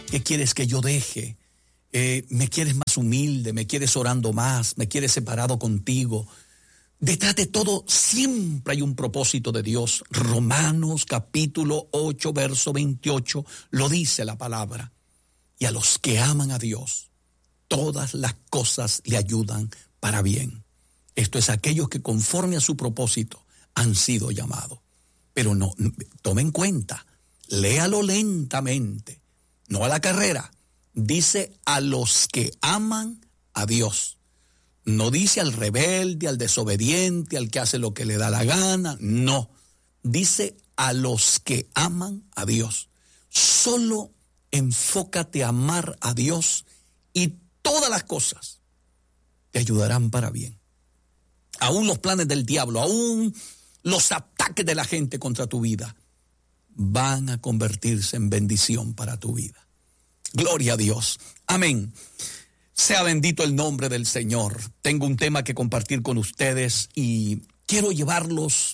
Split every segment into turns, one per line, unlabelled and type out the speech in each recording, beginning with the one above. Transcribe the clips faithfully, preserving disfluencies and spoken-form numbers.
¿Qué quieres que yo deje? Eh, ¿Me quieres más humilde? ¿Me quieres orando más? ¿Me quieres separado contigo? Detrás de todo siempre hay un propósito de Dios. Romanos capítulo ocho, verso veintiocho, lo dice la palabra. Y a los que aman a Dios, todas las cosas le ayudan para bien. Esto es aquellos que conforme a su propósito han sido llamados. Pero no, tome en cuenta, léalo lentamente, no a la carrera. Dice a los que aman a Dios. No dice al rebelde, al desobediente, al que hace lo que le da la gana. No, dice a los que aman a Dios. Solo enfócate a amar a Dios y todas las cosas te ayudarán para bien. Aún los planes del diablo, aún los ataques de la gente contra tu vida van a convertirse en bendición para tu vida. Gloria a Dios. Amén. Sea bendito el nombre del Señor. Tengo un tema que compartir con ustedes y quiero llevarlos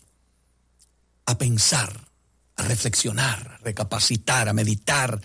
a pensar, a reflexionar, a recapacitar, a meditar,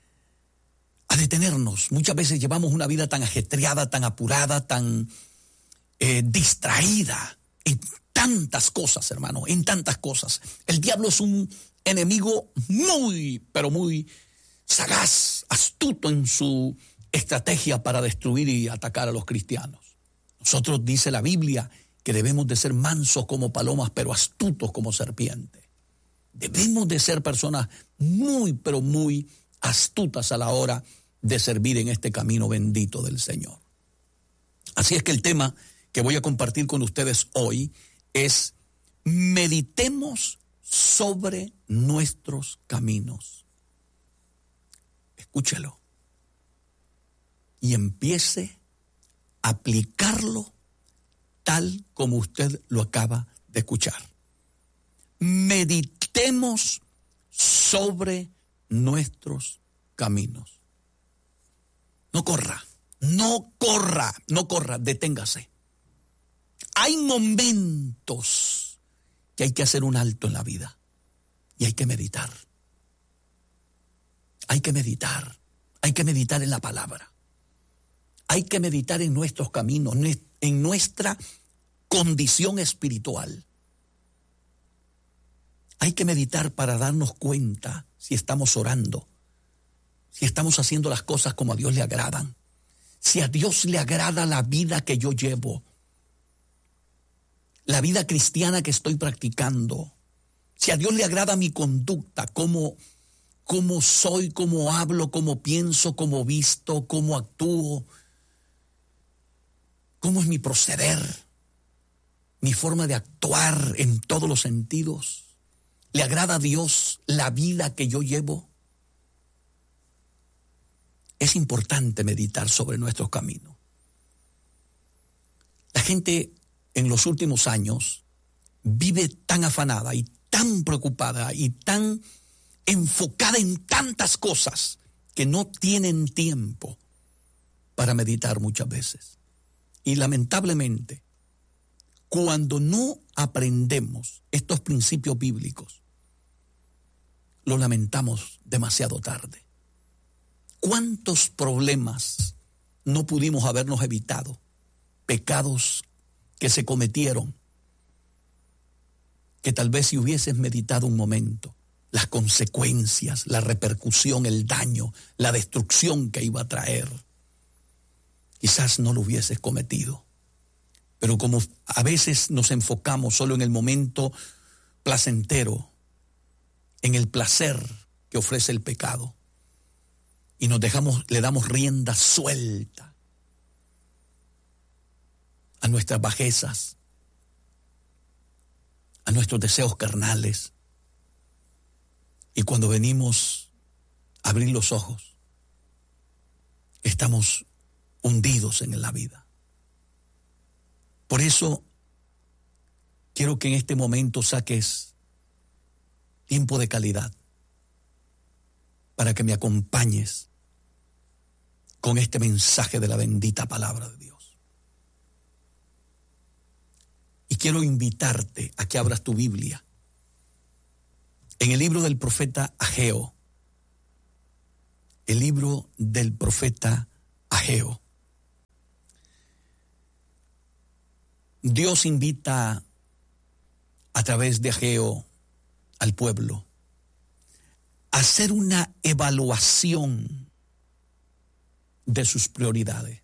a detenernos. Muchas veces llevamos una vida tan ajetreada, tan apurada, tan eh, distraída en tantas cosas, hermano, en tantas cosas. El diablo es un enemigo muy, pero muy sagaz, astuto en su estrategia para destruir y atacar a los cristianos. Nosotros, dice la Biblia, que debemos de ser mansos como palomas, pero astutos como serpientes. Debemos de ser personas muy, pero muy astutas a la hora de servir en este camino bendito del Señor. Así es que el tema que voy a compartir con ustedes hoy es: meditemos sobre nuestros caminos. Escúchelo. Y empiece a aplicarlo tal como usted lo acaba de escuchar. Meditemos sobre nuestros caminos. No corra, no corra, no corra, deténgase. Hay momentos que hay que hacer un alto en la vida y hay que meditar. Hay que meditar, hay que meditar en la palabra. Hay que meditar en nuestros caminos, en nuestra condición espiritual. Hay que meditar para darnos cuenta si estamos orando, si estamos haciendo las cosas como a Dios le agradan, si a Dios le agrada la vida que yo llevo, la vida cristiana que estoy practicando, si a Dios le agrada mi conducta, cómo, cómo soy, cómo hablo, cómo pienso, cómo visto, cómo actúo. ¿Cómo es mi proceder? Mi forma de actuar en todos los sentidos. ¿Le agrada a Dios la vida que yo llevo? Es importante meditar sobre nuestros caminos. La gente en los últimos años vive tan afanada y tan preocupada y tan enfocada en tantas cosas que no tienen tiempo para meditar muchas veces. Y lamentablemente, cuando no aprendemos estos principios bíblicos, lo lamentamos demasiado tarde. ¿Cuántos problemas no pudimos habernos evitado? Pecados que se cometieron, que tal vez si hubieses meditado un momento, las consecuencias, la repercusión, el daño, la destrucción que iba a traer, quizás no lo hubieses cometido. Pero como a veces nos enfocamos solo en el momento placentero, en el placer que ofrece el pecado, y nos dejamos, le damos rienda suelta a nuestras bajezas, a nuestros deseos carnales, y cuando venimos a abrir los ojos, estamos hundidos en la vida. Por eso quiero que en este momento saques tiempo de calidad para que me acompañes con este mensaje de la bendita palabra de Dios. Y quiero invitarte a que abras tu Biblia en el libro del profeta Ageo, el libro del profeta Ageo. Dios invita a través de Ageo al pueblo a hacer una evaluación de sus prioridades.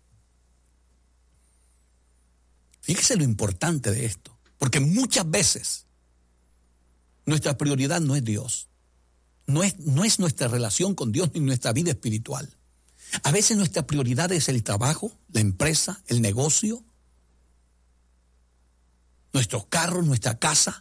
Fíjese lo importante de esto, porque muchas veces nuestra prioridad no es Dios, no es, no es nuestra relación con Dios ni nuestra vida espiritual. A veces nuestra prioridad es el trabajo, la empresa, el negocio, nuestros carros, nuestra casa.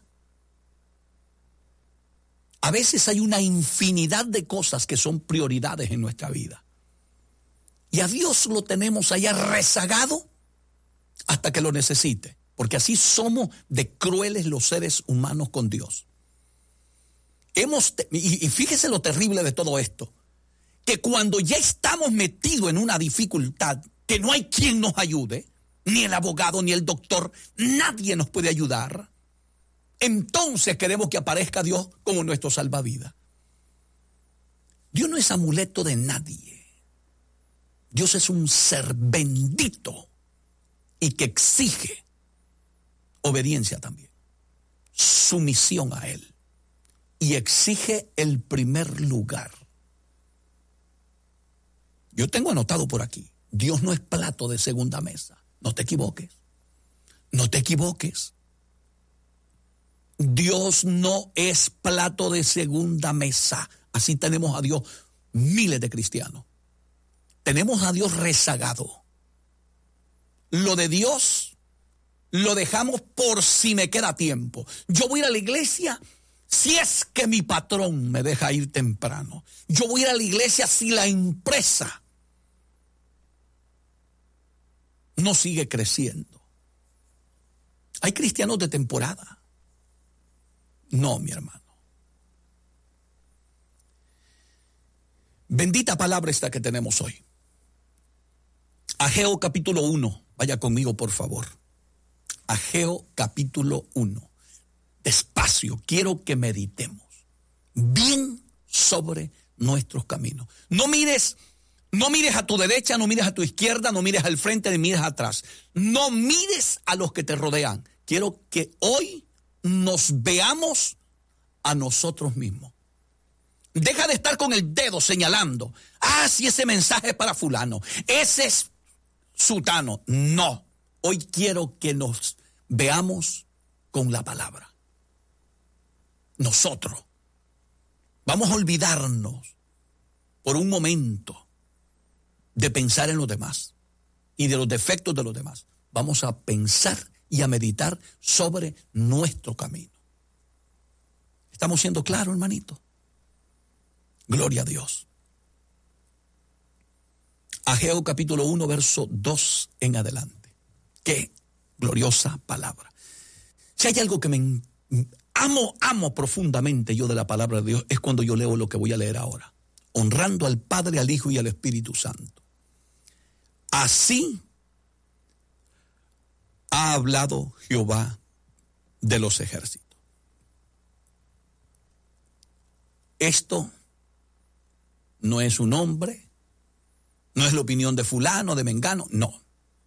A veces hay una infinidad de cosas que son prioridades en nuestra vida. Y a Dios lo tenemos allá rezagado hasta que lo necesite, porque así somos de crueles los seres humanos con Dios. Hemos, y, y fíjese lo terrible de todo esto, que cuando ya estamos metidos en una dificultad, que no hay quien nos ayude, ni el abogado, ni el doctor, nadie nos puede ayudar, entonces queremos que aparezca Dios como nuestro salvavidas. Dios no es amuleto de nadie. Dios es un ser bendito y que exige obediencia también, sumisión a Él, y exige el primer lugar. Yo tengo anotado por aquí, Dios no es plato de segunda mesa. No te equivoques, no te equivoques. Dios no es plato de segunda mesa. Así tenemos a Dios miles de cristianos. Tenemos a Dios rezagado. Lo de Dios lo dejamos por si me queda tiempo. Yo voy a ir a la iglesia si es que mi patrón me deja ir temprano. Yo voy a ir a la iglesia si la empresa no sigue creciendo. Hay cristianos de temporada. No, mi hermano. Bendita palabra esta que tenemos hoy. Ageo capítulo uno. Vaya conmigo, por favor. Ageo capítulo uno. Despacio, quiero que meditemos bien sobre nuestros caminos. No mires, no mires a tu derecha, no mires a tu izquierda, no mires al frente, ni mires atrás. No mires a los que te rodean. Quiero que hoy nos veamos a nosotros mismos. Deja de estar con el dedo señalando. Ah, si ese mensaje es para fulano. Ese es sutano. No. Hoy quiero que nos veamos con la palabra. Nosotros vamos a olvidarnos por un momento de pensar en los demás y de los defectos de los demás. Vamos a pensar y a meditar sobre nuestro camino. ¿Estamos siendo claros, hermanito? Gloria a Dios. Ageo capítulo uno, verso dos en adelante. Qué gloriosa palabra. Si hay algo que me amo, amo profundamente yo de la palabra de Dios, es cuando yo leo lo que voy a leer ahora. Honrando al Padre, al Hijo y al Espíritu Santo. Así ha hablado Jehová de los ejércitos. Esto no es un hombre, no es la opinión de fulano, de mengano, no.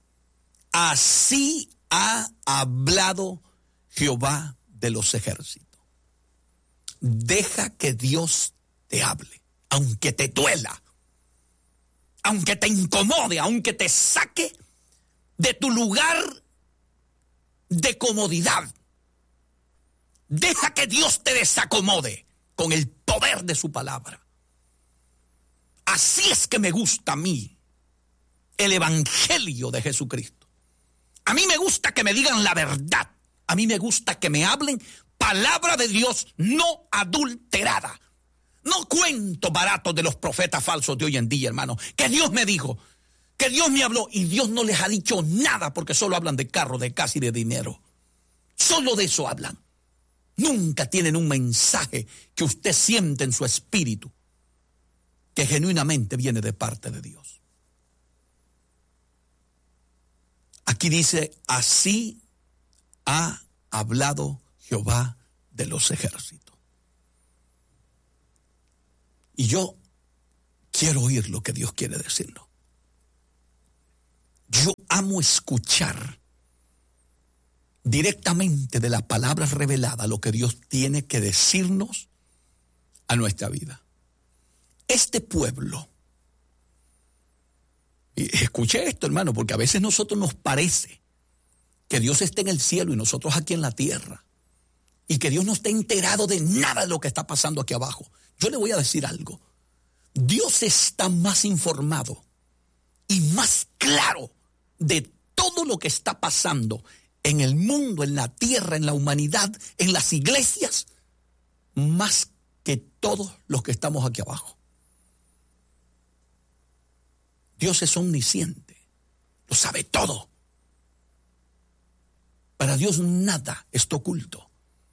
Así ha hablado Jehová de los ejércitos. Deja que Dios te hable, aunque te duela, aunque te incomode, aunque te saque de tu lugar de comodidad. Deja que Dios te desacomode con el poder de su palabra. Así es que me gusta a mí el evangelio de Jesucristo. A mí me gusta que me digan la verdad. A mí me gusta que me hablen palabra de Dios no adulterada. No cuento baratos de los profetas falsos de hoy en día, hermano. Que Dios me dijo, que Dios me habló y Dios no les ha dicho nada porque solo hablan de carro, de casa y de dinero. Solo de eso hablan. Nunca tienen un mensaje que usted siente en su espíritu que genuinamente viene de parte de Dios. Aquí dice, así ha hablado Jehová de los ejércitos. Y yo quiero oír lo que Dios quiere decirnos. Yo amo escuchar directamente de la palabra revelada lo que Dios tiene que decirnos a nuestra vida. Este pueblo, y escuche esto, hermano, porque a veces a nosotros nos parece que Dios está en el cielo y nosotros aquí en la tierra, y que Dios no está enterado de nada de lo que está pasando aquí abajo. Yo le voy a decir algo. Dios está más informado y más claro de todo lo que está pasando en el mundo, en la tierra, en la humanidad, en las iglesias, más que todos los que estamos aquí abajo. Dios es omnisciente, lo sabe todo. Para Dios nada está oculto.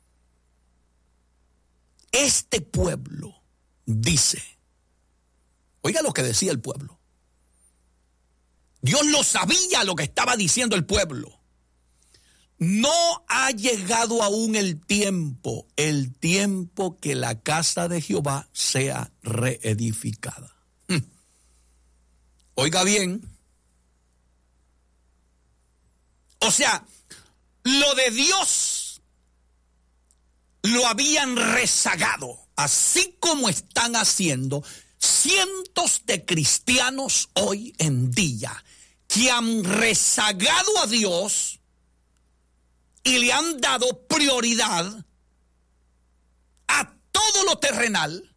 Este pueblo dice, oiga lo que decía el pueblo. Dios lo sabía lo que estaba diciendo el pueblo. No ha llegado aún el tiempo, el tiempo que la casa de Jehová sea reedificada. Hmm. Oiga bien. O sea, lo de Dios lo habían rezagado, así como están haciendo cientos de cristianos hoy en día, que han rezagado a Dios y le han dado prioridad a todo lo terrenal,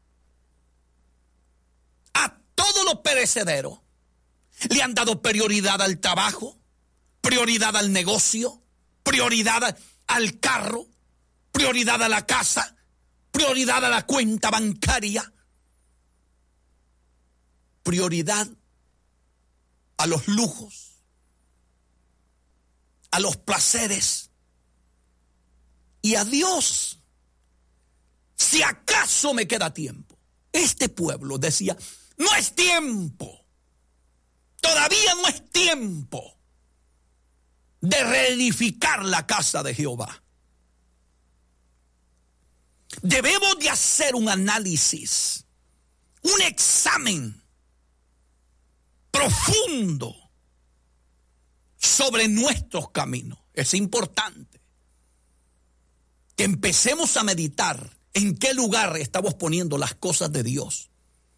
a todo lo perecedero. Le han dado prioridad al trabajo, prioridad al negocio, prioridad al carro, prioridad a la casa, prioridad a la cuenta bancaria, prioridad a los lujos, a los placeres y a Dios. Si acaso me queda tiempo. Este pueblo decía, no es tiempo, todavía no es tiempo de reedificar la casa de Jehová. Debemos de hacer un análisis, un examen profundo sobre nuestros caminos. Es importante que empecemos a meditar en qué lugar estamos poniendo las cosas de Dios.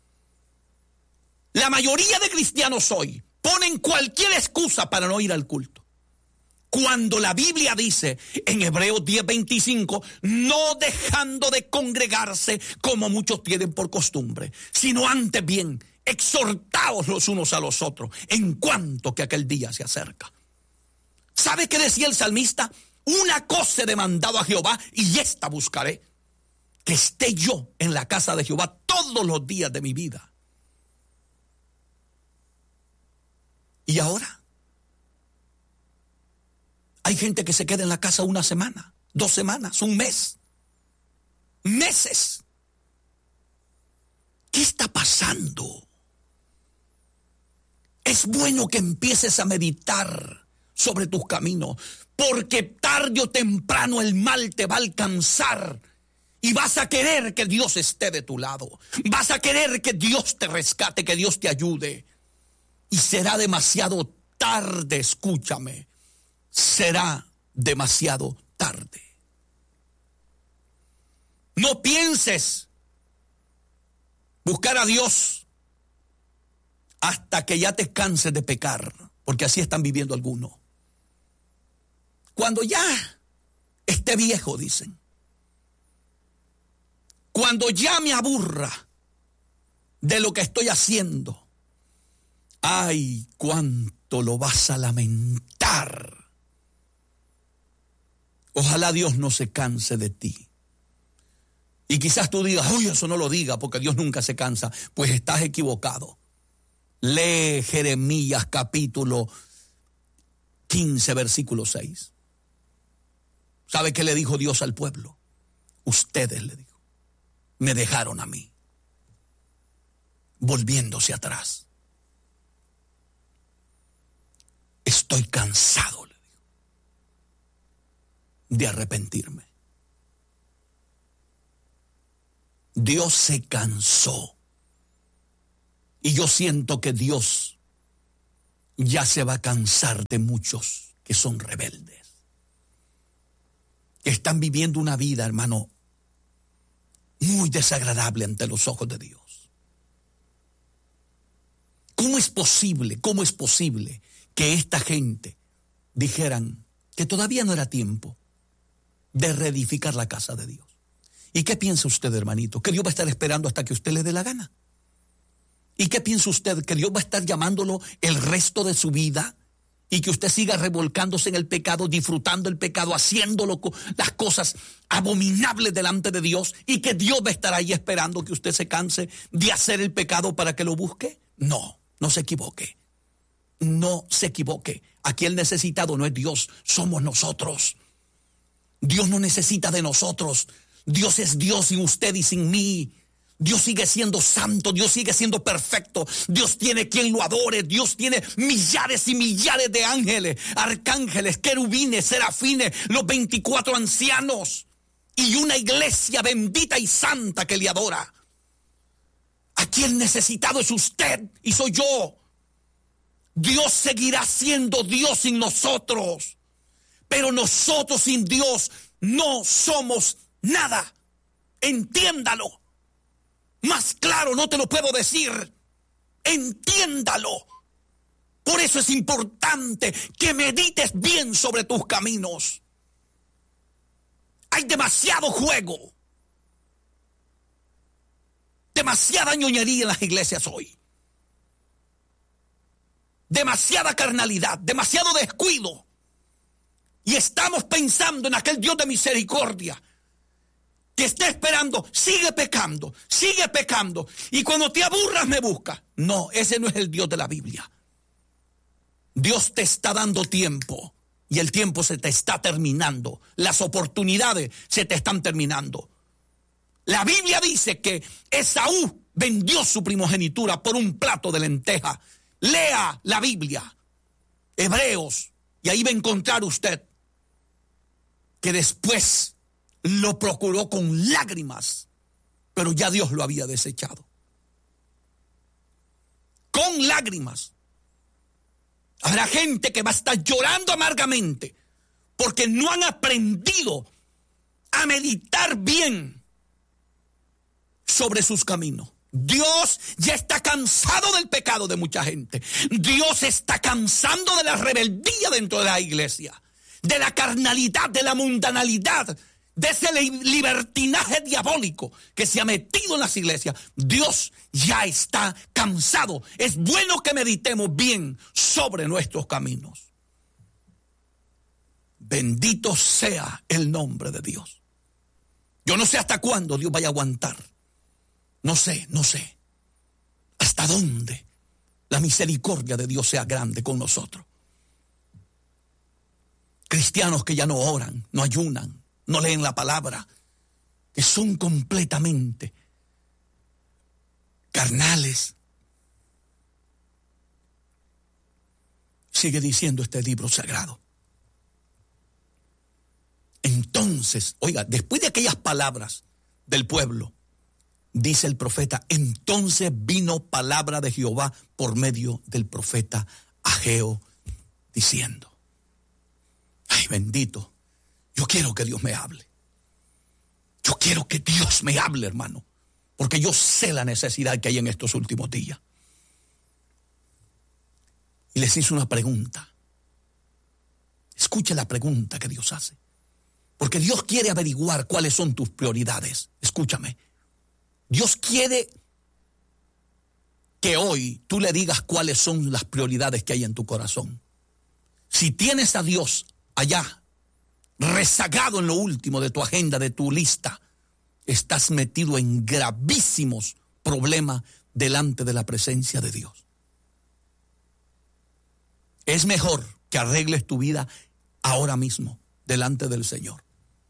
La mayoría de cristianos hoy ponen cualquier excusa para no ir al culto, cuando la Biblia dice en Hebreos diez veinticinco, no dejando de congregarse como muchos tienen por costumbre, sino antes bien, exhortaos los unos a los otros, en cuanto que aquel día se acerca. ¿Sabe qué decía el salmista? Una cosa he demandado a Jehová y esta buscaré, que esté yo en la casa de Jehová todos los días de mi vida. ¿Y ahora? Hay gente que se queda en la casa una semana, dos semanas, un mes, meses. ¿Qué está pasando? Es bueno que empieces a meditar sobre tus caminos, porque tarde o temprano el mal te va a alcanzar y vas a querer que Dios esté de tu lado. Vas a querer que Dios te rescate, que Dios te ayude. Y será demasiado tarde, escúchame. Será demasiado tarde. No pienses buscar a Dios hasta que ya te canses de pecar, porque así están viviendo algunos. Cuando ya esté viejo, dicen. Cuando ya me aburra de lo que estoy haciendo, ay, cuánto lo vas a lamentar. Ojalá Dios no se canse de ti. Y quizás tú digas, uy, eso no lo diga porque Dios nunca se cansa. Pues estás equivocado. Lee Jeremías capítulo quince, versículo seis. ¿Sabe qué le dijo Dios al pueblo? Ustedes, le dijo, me dejaron a mí, volviéndose atrás. Estoy cansado, le dijo, de arrepentirme. Dios se cansó Y yo siento que Dios ya se va a cansar de muchos que son rebeldes, que están viviendo una vida, hermano, muy desagradable ante los ojos de Dios. ¿Cómo es posible, cómo es posible que esta gente dijeran que todavía no era tiempo de reedificar la casa de Dios? ¿Y qué piensa usted, hermanito? ¿Que Dios va a estar esperando hasta que usted le dé la gana? ¿Y qué piensa usted? ¿Que Dios va a estar llamándolo el resto de su vida? Y que usted siga revolcándose en el pecado, disfrutando el pecado, haciéndolo, las cosas abominables delante de Dios, y que Dios va a estar ahí esperando que usted se canse de hacer el pecado para que lo busque. No, no se equivoque. No se equivoque. Aquí el necesitado no es Dios, somos nosotros. Dios no necesita de nosotros. Dios es Dios sin usted y sin mí. Dios sigue siendo santo, Dios sigue siendo perfecto, Dios tiene quien lo adore, Dios tiene millares y millares de ángeles, arcángeles, querubines, serafines, los veinticuatro ancianos y una iglesia bendita y santa que le adora. Aquí el necesitado es usted y soy yo. Dios seguirá siendo Dios sin nosotros, pero nosotros sin Dios no somos nada. Entiéndalo. Más claro no te lo puedo decir. Entiéndalo. Por eso es importante que medites bien sobre tus caminos. Hay demasiado juego, demasiada ñoñería en las iglesias hoy, demasiada carnalidad, demasiado descuido. Y estamos pensando en aquel Dios de misericordia que está esperando, sigue pecando, sigue pecando, y cuando te aburras me busca. No, ese no es el Dios de la Biblia. Dios te está dando tiempo y el tiempo se te está terminando. Las oportunidades se te están terminando. La Biblia dice que Esaú vendió su primogenitura por un plato de lenteja. Lea la Biblia, Hebreos, y ahí va a encontrar usted que después lo procuró con lágrimas, pero ya Dios lo había desechado. Con lágrimas. Habrá gente que va a estar llorando amargamente porque no han aprendido a meditar bien sobre sus caminos. Dios ya está cansado del pecado de mucha gente. Dios está cansando de la rebeldía dentro de la iglesia, de la carnalidad, de la mundanalidad, de ese libertinaje diabólico que se ha metido en las iglesias. Dios ya está cansado. Es bueno que meditemos bien sobre nuestros caminos. Bendito sea el nombre de Dios. Yo no sé hasta cuándo Dios vaya a aguantar. No sé, no sé. Hasta dónde la misericordia de Dios sea grande con nosotros. Cristianos que ya no oran, no ayunan, no leen la palabra, que son completamente carnales. Sigue diciendo este libro sagrado. Entonces, oiga, después de aquellas palabras del pueblo, dice el profeta, entonces vino palabra de Jehová por medio del profeta Ageo, diciendo, ay, bendito, yo quiero que Dios me hable. Yo quiero que Dios me hable, hermano, porque yo sé la necesidad que hay en estos últimos días. Y les hice una pregunta. Escuche la pregunta que Dios hace, porque Dios quiere averiguar cuáles son tus prioridades. Escúchame. Dios quiere que hoy tú le digas cuáles son las prioridades que hay en tu corazón. Si tienes a Dios allá, rezagado en lo último de tu agenda, de tu lista, estás metido en gravísimos problemas delante de la presencia de Dios. Es mejor que arregles tu vida ahora mismo delante del Señor.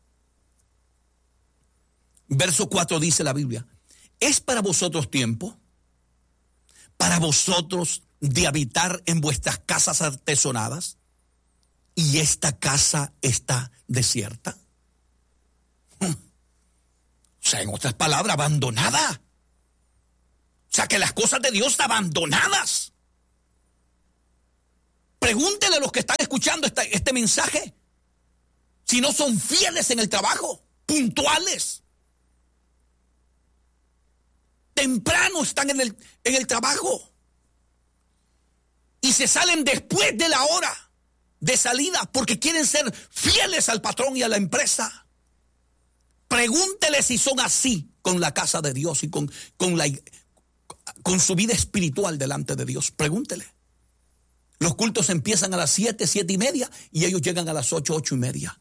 Verso cuatro dice la Biblia, ¿es para vosotros tiempo? ¿Para vosotros de habitar en vuestras casas artesonadas? ¿Y esta casa está desierta? O sea, en otras palabras, abandonada. sea que las cosas de Dios están abandonadas. Pregúntele a los que están escuchando este, este mensaje si no son fieles en el trabajo, puntuales. Temprano están en el, en el trabajo y se salen después de la hora de salida porque quieren ser fieles al patrón y a la empresa. Pregúntele si son así con la casa de Dios y con, con, la, con su vida espiritual delante de Dios. Pregúntele. Los cultos empiezan a las siete, siete y media y ellos llegan a las ocho, ocho y media.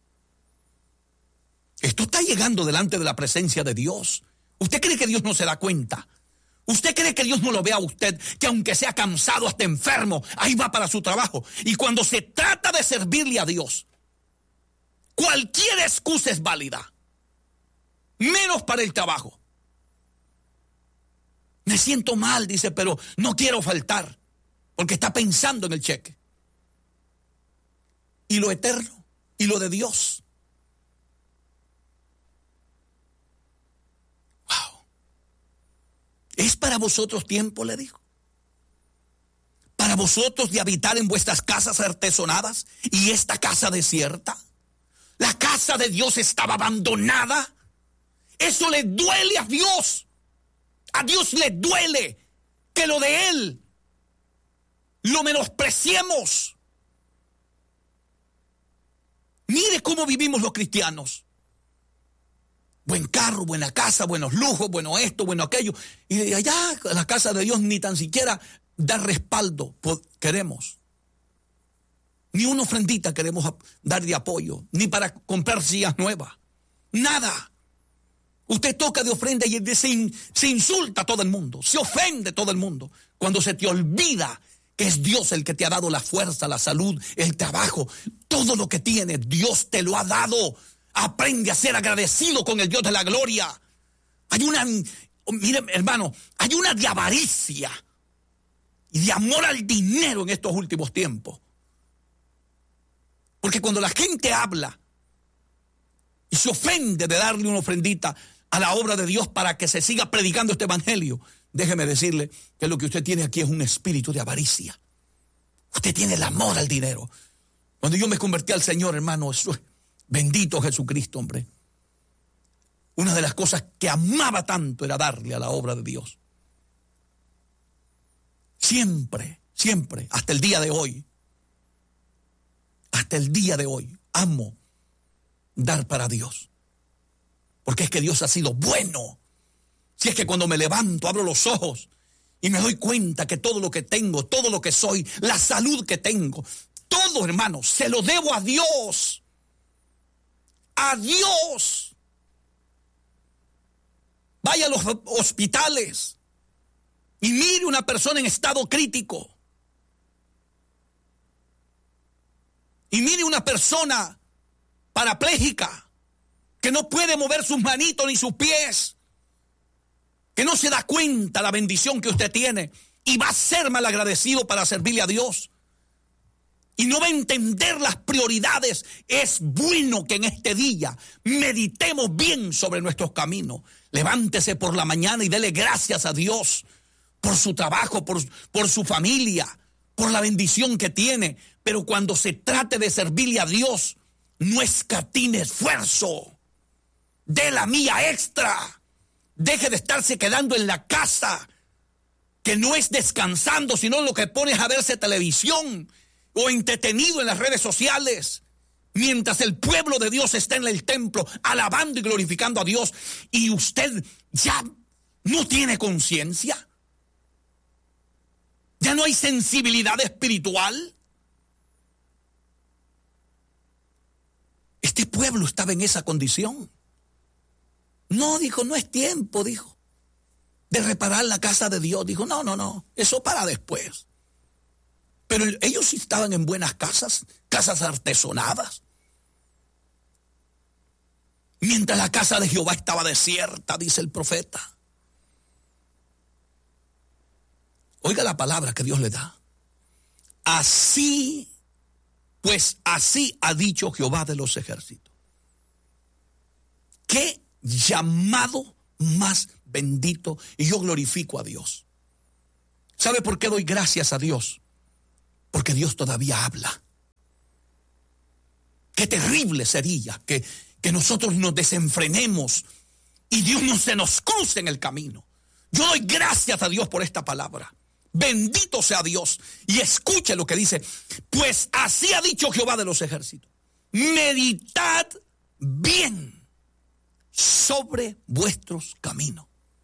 Esto está llegando delante de la presencia de Dios. ¿Usted cree que Dios no se da cuenta? ¿Usted cree que Dios no lo ve a usted? Que aunque sea cansado, hasta enfermo, ahí va para su trabajo. Y cuando se trata de servirle a Dios, cualquier excusa es válida. Menos para el trabajo. Me siento mal, dice, pero no quiero faltar. Porque está pensando en el cheque. Y lo eterno, y lo de Dios. Wow. ¿Es para vosotros tiempo, le dijo? ¿Para vosotros de habitar en vuestras casas artesonadas y esta casa desierta? La casa de Dios estaba abandonada. Eso le duele a Dios. A Dios le duele que lo de Él lo menospreciemos. Mire cómo vivimos los cristianos. Buen carro, buena casa, buenos lujos, bueno esto, bueno aquello. Y de allá, la casa de Dios ni tan siquiera da respaldo. Queremos. Ni una ofrendita queremos dar de apoyo. Ni para comprar sillas nuevas. Nada. Usted toca de ofrenda y se, se insulta a todo el mundo. Se ofende a todo el mundo. Cuando se te olvida que es Dios el que te ha dado la fuerza, la salud, el trabajo, todo lo que tienes, Dios te lo ha dado. Aprende a ser agradecido con el Dios de la gloria. Hay una, mire hermano, hay una de avaricia y de amor al dinero en estos últimos tiempos. Porque cuando la gente habla y se ofende de darle una ofrendita a la obra de Dios para que se siga predicando este evangelio, déjeme decirle que lo que usted tiene aquí es un espíritu de avaricia. Usted tiene el amor al dinero. Cuando yo me convertí al Señor, hermano, eso, bendito Jesucristo, hombre. Una de las cosas que amaba tanto era darle a la obra de Dios. Siempre, siempre, hasta el día de hoy, hasta el día de hoy, amo dar para Dios. Porque es que Dios ha sido bueno. Si es que cuando me levanto, abro los ojos y me doy cuenta que todo lo que tengo, todo lo que soy, la salud que tengo, todo, hermano, se lo debo a Dios. A Dios. Vaya a los hospitales y mire una persona en estado crítico. Y mire una persona parapléjica que no puede mover sus manitos ni sus pies, que no se da cuenta la bendición que usted tiene y va a ser malagradecido para servirle a Dios. Y no va a entender las prioridades. Es bueno que en este día meditemos bien sobre nuestros caminos. Levántese por la mañana y dele gracias a Dios por su trabajo, por, por su familia, por la bendición que tiene. Pero cuando se trate de servirle a Dios, no escatine esfuerzo. Dé la mía extra. Deje de estarse quedando en la casa, que no es descansando, sino lo que pone es a verse televisión o entretenido en las redes sociales, mientras el pueblo de Dios está en el templo alabando y glorificando a Dios, y usted ya no tiene conciencia. Ya no hay sensibilidad espiritual. Este pueblo estaba en esa condición. No, dijo, no es tiempo, dijo, de reparar la casa de Dios. Dijo, no, no, no, eso para después. Pero ellos sí estaban en buenas casas, casas artesonadas. Mientras la casa de Jehová estaba desierta, dice el profeta. Oiga la palabra que Dios le da. Así, pues así ha dicho Jehová de los ejércitos. ¿Qué llamado más bendito y yo glorifico a Dios. ¿Sabe por qué doy gracias a Dios? Porque Dios todavía habla. Qué terrible sería que, que nosotros nos desenfrenemos y Dios no se nos cruce en el camino. Yo doy gracias a Dios por esta palabra. Bendito sea Dios. Y escuche lo que dice. Pues así ha dicho Jehová de los ejércitos. Meditad bien sobre vuestros caminos.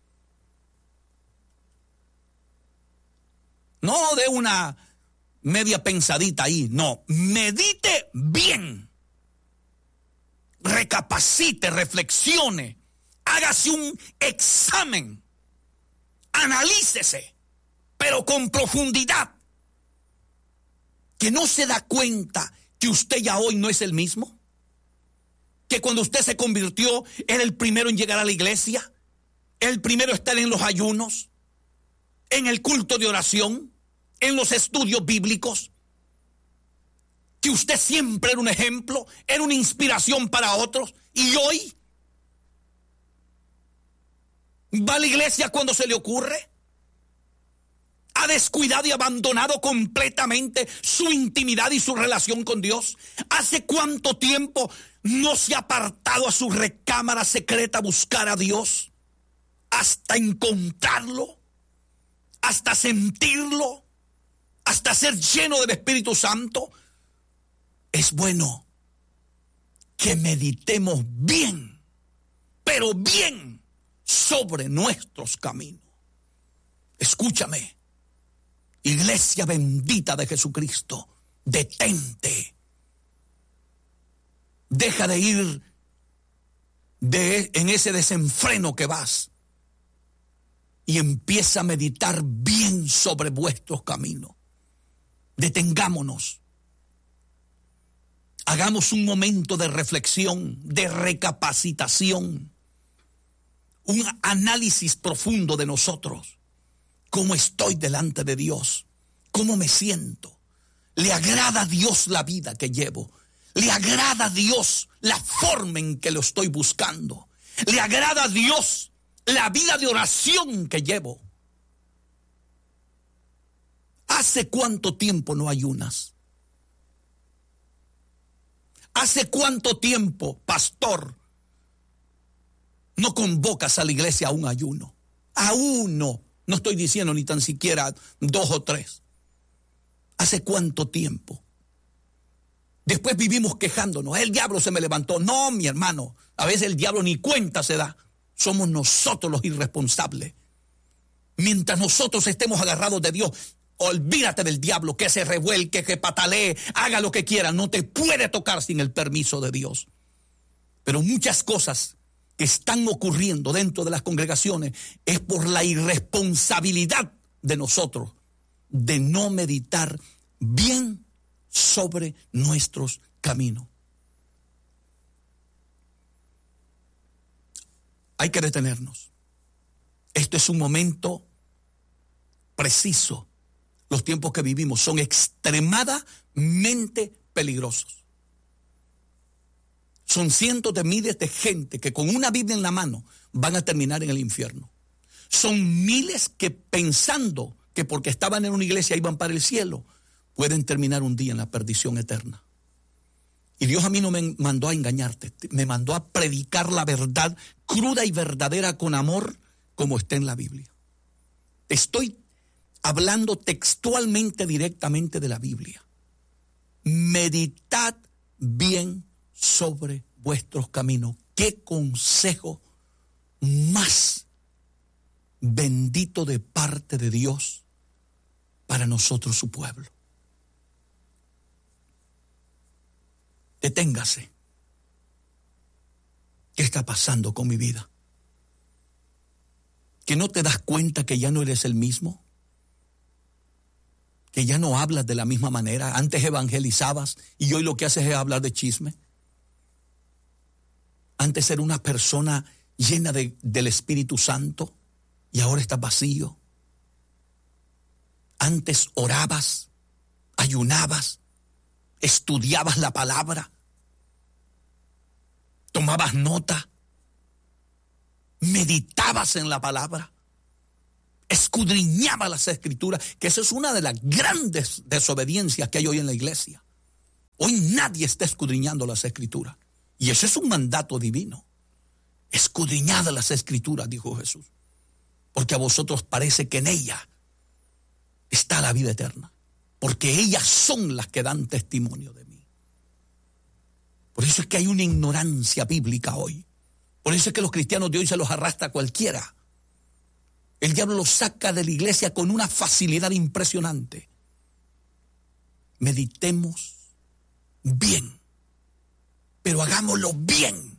No de una media pensadita ahí. No, medite bien. Recapacite, reflexione. Hágase un examen. Analícese, pero con profundidad. Que no se da cuenta que usted ya hoy no es el mismo. Que cuando usted se convirtió, era el primero en llegar a la iglesia. El primero en estar en los ayunos, en el culto de oración, en los estudios bíblicos. Que usted siempre era un ejemplo, era una inspiración para otros. Y hoy va a la iglesia cuando se le ocurre. Ha descuidado y abandonado completamente su intimidad y su relación con Dios. ¿Hace cuánto tiempo no se ha apartado a su recámara secreta a buscar a Dios? Hasta encontrarlo, hasta sentirlo, hasta ser lleno del Espíritu Santo. Es bueno que meditemos bien, pero bien, sobre nuestros caminos. Escúchame, iglesia bendita de Jesucristo, detente. Deja de ir de, en ese desenfreno que vas y empieza a meditar bien sobre vuestros caminos. Detengámonos. Hagamos un momento de reflexión, de recapacitación, un análisis profundo de nosotros. ¿Cómo estoy delante de Dios? ¿Cómo me siento? ¿Le agrada a Dios la vida que llevo? ¿Le agrada a Dios la forma en que lo estoy buscando? ¿Le agrada a Dios la vida de oración que llevo? ¿Hace cuánto tiempo no ayunas? ¿Hace cuánto tiempo, pastor, no convocas a la iglesia a un ayuno? A uno. No estoy diciendo ni tan siquiera dos o tres. ¿Hace cuánto tiempo? Después vivimos quejándonos. El diablo se me levantó. No, mi hermano. A veces el diablo ni cuenta se da. Somos nosotros los irresponsables. Mientras nosotros estemos agarrados de Dios, olvídate del diablo, que se revuelque, que patalee, haga lo que quiera. No te puede tocar sin el permiso de Dios. Pero muchas cosas que están ocurriendo dentro de las congregaciones es por la irresponsabilidad de nosotros de no meditar bien sobre nuestros caminos. Hay que detenernos. Este es un momento preciso. Los tiempos que vivimos son extremadamente peligrosos. Son cientos de miles de gente que con una Biblia en la mano van a terminar en el infierno. Son miles que pensando que porque estaban en una iglesia iban para el cielo, pueden terminar un día en la perdición eterna. Y Dios a mí no me mandó a engañarte, me mandó a predicar la verdad cruda y verdadera con amor como está en la Biblia. Estoy hablando textualmente directamente de la Biblia. Meditad bien sobre vuestros caminos. Qué consejo más bendito de parte de Dios para nosotros, su pueblo. Deténgase. ¿Qué está pasando con mi vida? ¿Que no te das cuenta que ya no eres el mismo? ¿Que ya no hablas de la misma manera? Antes evangelizabas y hoy lo que haces es hablar de chisme. Antes era una persona llena de, del Espíritu Santo y ahora estás vacío. Antes orabas, ayunabas, estudiabas la palabra, tomabas nota, meditabas en la palabra, escudriñabas las escrituras, que esa es una de las grandes desobediencias que hay hoy en la iglesia. Hoy nadie está escudriñando las escrituras, y eso es un mandato divino. Escudriñad las escrituras, dijo Jesús, porque a vosotros parece que en ella está la vida eterna, porque ellas son las que dan testimonio de mí. Por eso es que hay una ignorancia bíblica hoy. Por eso es que los cristianos de hoy se los arrastra cualquiera. El diablo los saca de la iglesia con una facilidad impresionante. Meditemos bien, pero hagámoslo bien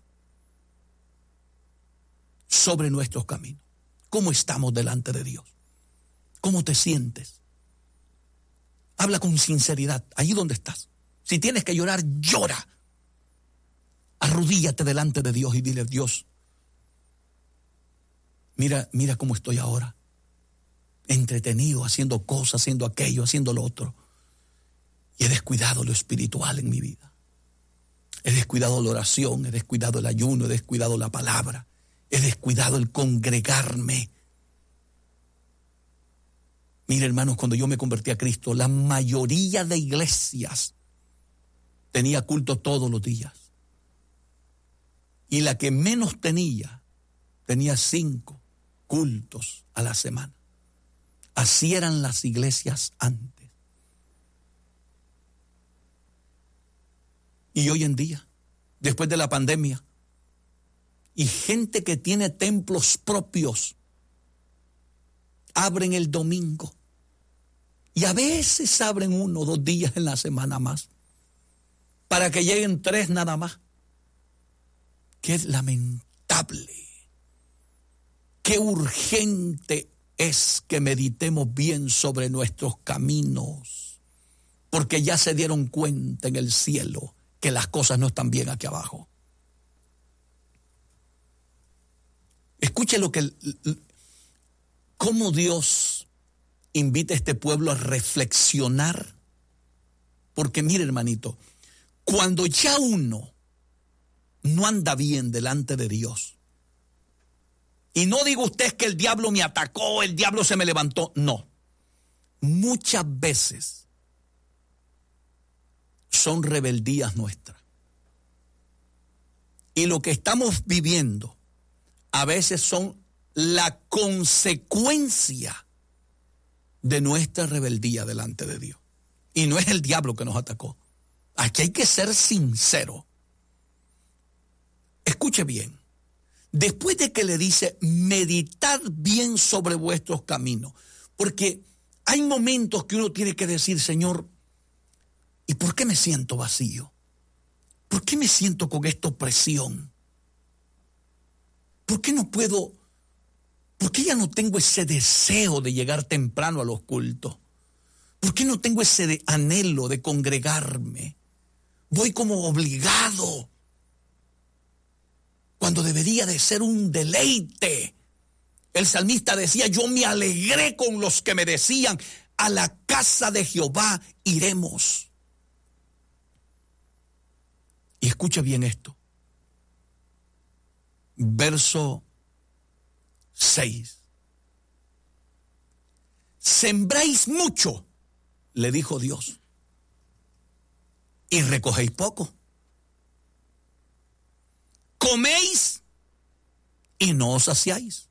sobre nuestros caminos. ¿Cómo estamos delante de Dios? ¿Cómo te sientes? Habla con sinceridad, allí donde estás. Si tienes que llorar, llora. Arrodíllate delante de Dios y dile: Dios, mira, mira cómo estoy ahora. Entretenido, haciendo cosas, haciendo aquello, haciendo lo otro. Y he descuidado lo espiritual en mi vida. He descuidado la oración, he descuidado el ayuno, he descuidado la palabra. He descuidado el congregarme. Mire, hermanos, cuando yo me convertí a Cristo, la mayoría de iglesias tenía culto todos los días. Y la que menos tenía, tenía cinco cultos a la semana. Así eran las iglesias antes. Y hoy en día, después de la pandemia, y gente que tiene templos propios, abren el domingo. Y a veces abren uno o dos días en la semana más, para que lleguen tres nada más. Qué lamentable, qué urgente es que meditemos bien sobre nuestros caminos, porque ya se dieron cuenta en el cielo que las cosas no están bien aquí abajo. Escuche lo que, cómo Dios invita a este pueblo a reflexionar, porque mire, hermanito, cuando ya uno no anda bien delante de Dios, y no digo usted que el diablo me atacó, el diablo se me levantó, no. Muchas veces son rebeldías nuestras. Y lo que estamos viviendo a veces son la consecuencia de nuestra rebeldía delante de Dios. Y no es el diablo que nos atacó. Aquí hay que ser sincero. Escuche bien. Después de que le dice, meditad bien sobre vuestros caminos. Porque hay momentos que uno tiene que decir, Señor, ¿y por qué me siento vacío? ¿Por qué me siento con esta opresión? ¿Por qué no puedo, por qué ya no tengo ese deseo de llegar temprano a los cultos? ¿Por qué no tengo ese de anhelo de congregarme? Voy como obligado, cuando debería de ser un deleite. El salmista decía, yo me alegré con los que me decían, a la casa de Jehová iremos. Y escucha bien esto. Verso seis. Sembráis mucho, le dijo Dios, y recogéis poco. Coméis y no os saciáis.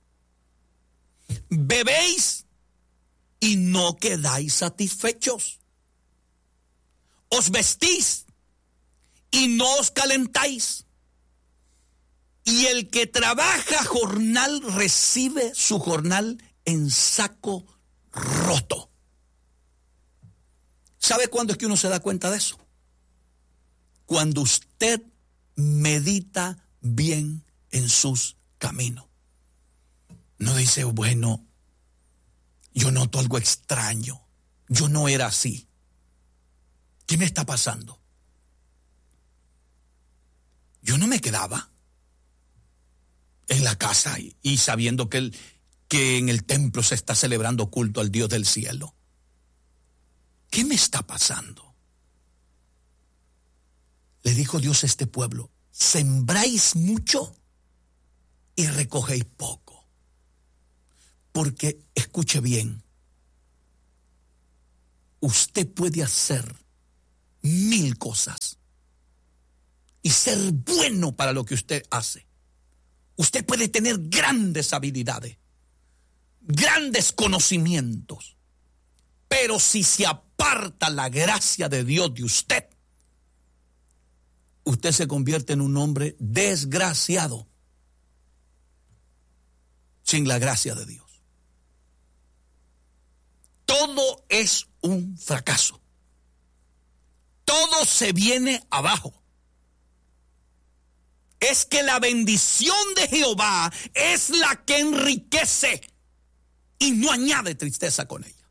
Bebéis y no quedáis satisfechos. Os vestís y no os calentáis. Y el que trabaja jornal recibe su jornal en saco roto. ¿Sabe cuándo es que uno se da cuenta de eso? Cuando usted medita bien en sus caminos. No dice, bueno, yo noto algo extraño. Yo no era así. ¿Qué me está pasando? Yo no me quedaba en la casa y, y sabiendo que, el, que en el templo se está celebrando culto al Dios del cielo. ¿Qué me está pasando? Le dijo Dios a este pueblo, ¿sembráis mucho y recogéis poco. Porque, escuche bien, usted puede hacer mil cosas y ser bueno para lo que usted hace. Usted puede tener grandes habilidades, grandes conocimientos, pero si se aparta la gracia de Dios de usted, usted se convierte en un hombre desgraciado sin la gracia de Dios. Todo es un fracaso. Todo se viene abajo. Es que la bendición de Jehová es la que enriquece y no añade tristeza con ella.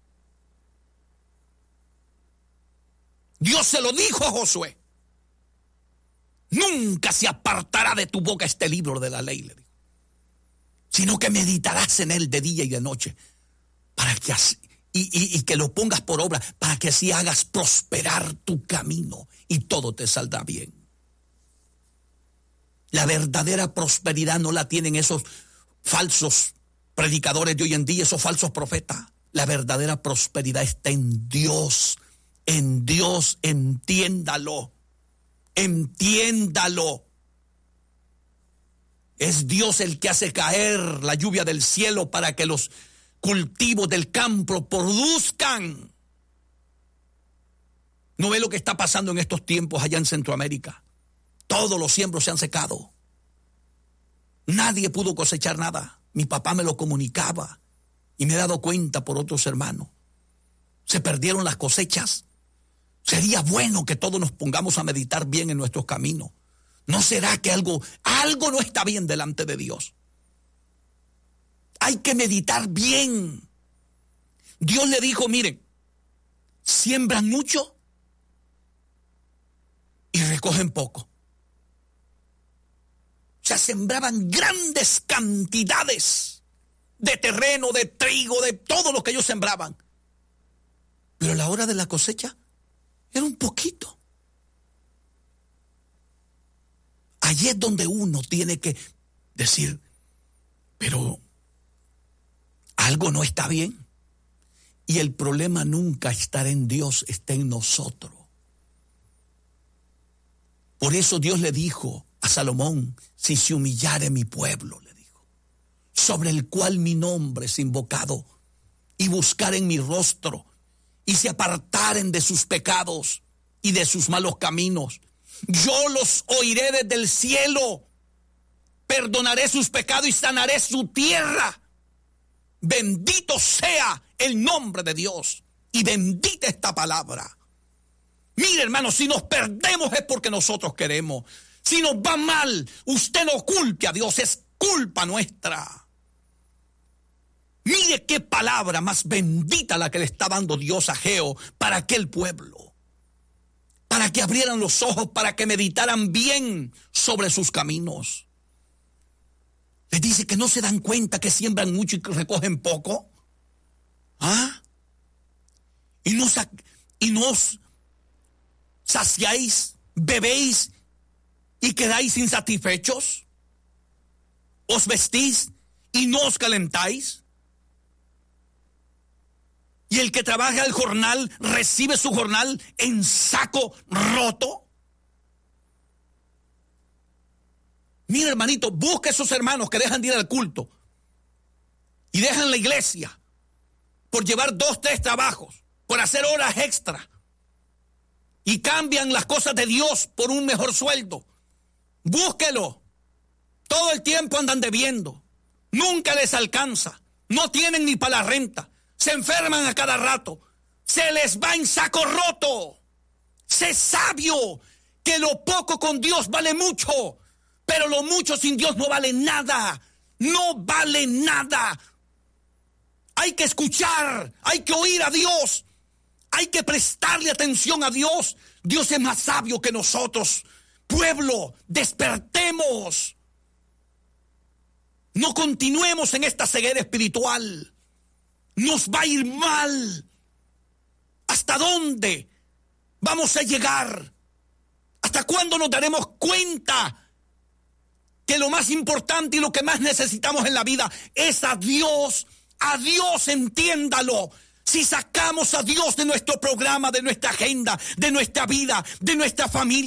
Dios se lo dijo a Josué. Nunca se apartará de tu boca este libro de la ley, le dijo, sino que meditarás en él de día y de noche, para que así, y, y, y que lo pongas por obra, para que así hagas prosperar tu camino y todo te saldrá bien. La verdadera prosperidad no la tienen esos falsos predicadores de hoy en día, esos falsos profetas. La verdadera prosperidad está en Dios, en Dios, entiéndalo. Entiéndalo. Es Dios el que hace caer la lluvia del cielo para que los cultivos del campo produzcan. ¿No ve lo que está pasando en estos tiempos allá en Centroamérica? Todos los siembros se han secado. Nadie pudo cosechar nada. Mi papá me lo comunicaba y me he dado cuenta por otros hermanos. Se perdieron las cosechas. Sería bueno que todos nos pongamos a meditar bien en nuestros caminos. ¿No será que algo, algo no está bien delante de Dios? Hay que meditar bien. Dios le dijo, miren, siembran mucho y recogen poco. O sea, sembraban grandes cantidades de terreno, de trigo, de todo lo que ellos sembraban. Pero a la hora de la cosecha era un poquito. Allí es donde uno tiene que decir, pero algo no está bien. Y el problema nunca estará en Dios, está en nosotros. Por eso Dios le dijo a Salomón, si se humillare mi pueblo, le dijo, sobre el cual mi nombre es invocado, y buscaren mi rostro, y se apartaren de sus pecados y de sus malos caminos, yo los oiré desde el cielo, perdonaré sus pecados y sanaré su tierra. Bendito sea el nombre de Dios y bendita esta palabra. Mire, hermano, si nos perdemos es porque nosotros queremos. Si nos va mal, usted no culpe a Dios, es culpa nuestra. Mire qué palabra más bendita la que le está dando Dios a Geo para aquel pueblo. Para que abrieran los ojos, para que meditaran bien sobre sus caminos. Les dice que no se dan cuenta que siembran mucho y que recogen poco. ¿Ah? Y no, y no os saciáis, bebéis y quedáis insatisfechos. Os vestís y no os calentáis. Y el que trabaja el jornal recibe su jornal en saco roto. Mira, hermanito, busca a esos hermanos que dejan de ir al culto y dejan la iglesia por llevar dos, tres trabajos, por hacer horas extra y cambian las cosas de Dios por un mejor sueldo. Búsquelo. Todo el tiempo andan debiendo. Nunca les alcanza. No tienen ni para la renta. Se enferman a cada rato. Se les va en saco roto. Sé sabio que lo poco con Dios vale mucho, pero lo mucho sin Dios no vale nada. No vale nada. Hay que escuchar, hay que oír a Dios, hay que prestarle atención a Dios. Dios es más sabio que nosotros. Pueblo, despertemos. No continuemos en esta ceguera espiritual. Nos va a ir mal. ¿Hasta dónde vamos a llegar? ¿Hasta cuándo nos daremos cuenta que que lo más importante y lo que más necesitamos en la vida es a Dios. A Dios, entiéndalo. Si sacamos a Dios de nuestro programa, de nuestra agenda, de nuestra vida, de nuestra familia,